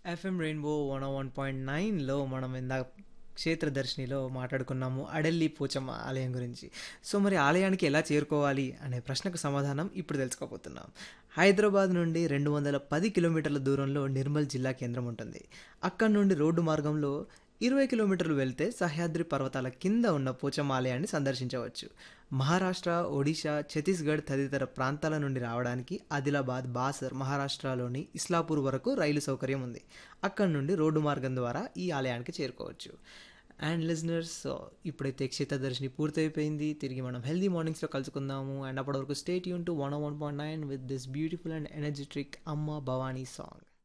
FM rainbow 101.9లో మనం ఇందాక క్షేత్రదర్శినిలో మాట్లాడుకున్నాము అడల్లి పోచమ్మ ఆలయం గురించి. సో మరి ఆలయానికి ఎలా చేరుకోవాలి అనే ప్రశ్నకు సమాధానం ఇప్పుడు తెలుసుకోబోతున్నాం. హైదరాబాద్ నుండి 210 కిలోమీటర్ల దూరంలో నిర్మల్ జిల్లా కేంద్రం ఉంటుంది. అక్కడి నుండి రోడ్డు మార్గంలో 20 కిలోమీటర్లు వెళ్తే సహ్యాద్రి పర్వతాల కింద ఉన్న పోచమ్మ ఆలయాన్ని సందర్శించవచ్చు. మహారాష్ట్ర, ఒడిశా, ఛత్తీస్గఢ్ తదితర ప్రాంతాల నుండి రావడానికి ఆదిలాబాద్, బాసర్, మహారాష్ట్రలోని ఇస్లాపూర్ వరకు రైలు సౌకర్యం ఉంది. అక్కడి నుండి రోడ్డు మార్గం ద్వారా ఈ ఆలయానికి చేరుకోవచ్చు. అండ్ లిజనర్స్, ఇప్పుడైతే క్షేత్రదర్శిని పూర్తయిపోయింది. తిరిగి మనం హెల్దీ మార్నింగ్స్లో కలుసుకుందాము. అండ్ అప్పటి వరకు stay tune to 101.9 with this beautiful and energetic అమ్మ భవానీ సాంగ్.